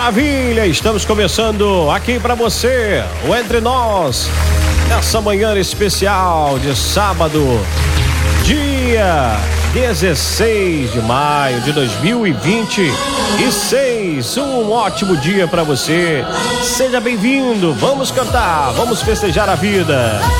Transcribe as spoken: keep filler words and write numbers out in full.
Maravilha, estamos começando aqui para você, o Entre Nós, nessa manhã especial de sábado, dia dezesseis de maio de dois mil e vinte e seis. Um ótimo dia para você. Seja bem-vindo. Vamos cantar, vamos festejar a vida.